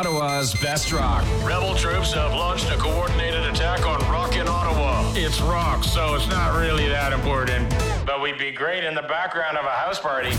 Ottawa's best rock. Rebel troops have launched a coordinated attack on rock in Ottawa. It's rock, so it's not really that important. But we'd be great in the background of a house party.